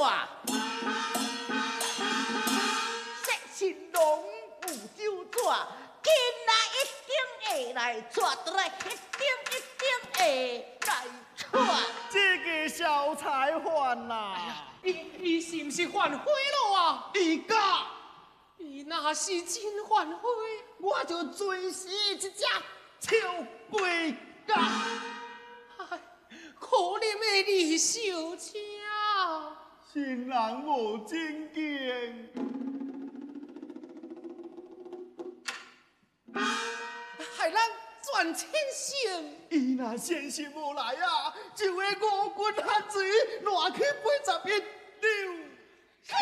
说是龙武九纸，今仔一定会来抓，倒来一定会来抓。 这个小财犯呐， 伊是毋是反悔了啊？ 伊假， 伊若是真反悔， 我就追死一只臭龟甲。 唉，可怜的李小姐， 新人无正经， 害咱全千姓。 伊若先是无来啊，就会5军下水，乱去80日。